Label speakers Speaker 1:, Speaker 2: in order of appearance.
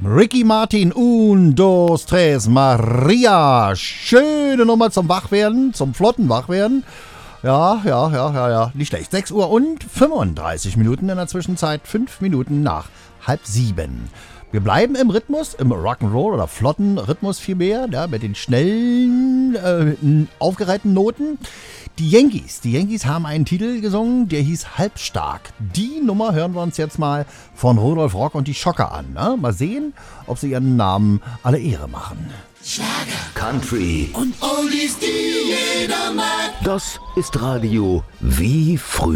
Speaker 1: Ricky Martin, un, dos, tres, Maria. Schöne Nummer zum Wachwerden, zum flotten Wachwerden. Ja. Nicht schlecht. 6 Uhr und 35 Minuten in der Zwischenzeit. 5 Minuten nach 6:30. Wir bleiben im Rhythmus, im Rock'n'Roll oder flotten Rhythmus vielmehr, ja, mit den schnellen, aufgereihten Noten. Die Yankees haben einen Titel gesungen, der hieß Halbstark. Die Nummer hören wir uns jetzt mal von Rudolf Rock und die Schocker an. Ne? Mal sehen, ob sie ihren Namen alle Ehre machen.
Speaker 2: Schlager,
Speaker 3: Country
Speaker 2: und Oldies, die jeder mag.
Speaker 3: Das ist Radio wie früher.